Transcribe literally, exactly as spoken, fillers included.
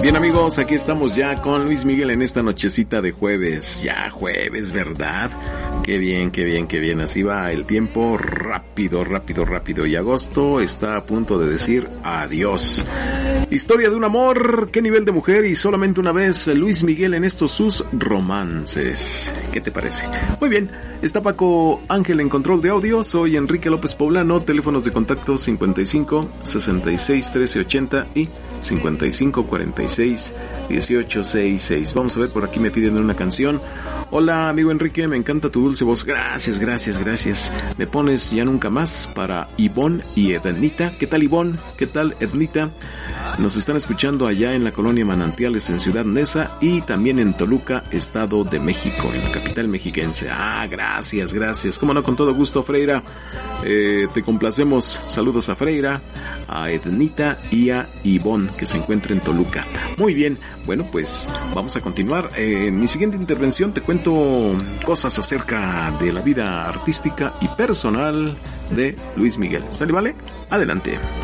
Bien amigos, aquí estamos ya con Luis Miguel en esta nochecita de jueves. Ya jueves, ¿verdad? Qué bien, qué bien, qué bien. Así va el tiempo rápido, rápido, rápido. Y agosto está a punto de decir adiós. Historia de un amor, qué nivel de mujer y solamente una vez Luis Miguel en estos sus romances. ¿Qué te parece? Muy bien, está Paco Ángel en control de audio. Soy Enrique López Poblano. Teléfonos de contacto cincuenta y cinco, sesenta y seis, trece ochenta y cincuenta y cinco, cuarenta y seis, dieciocho, sesenta y seis. Vamos a ver, por aquí me piden una canción. Hola amigo Enrique, me encanta tu dulce voz. Gracias, gracias, gracias. Me pones Ya Nunca Más para Ivonne y Ednita. ¿Qué tal Ivonne? ¿Qué tal Ednita? Nos están escuchando allá en la colonia Manantiales en Ciudad Neza y también en Toluca, Estado de México, en la capital mexiquense. Ah, gracias, gracias. Cómo no, con todo gusto, Freira. Eh, te complacemos. Saludos a Freira, a Ednita y a Ivonne, que se encuentra en Toluca. Muy bien. Bueno, pues vamos a continuar. Eh, en mi siguiente intervención te cuento cosas acerca de la vida artística y personal de Luis Miguel. ¿Sale, vale? Adelante.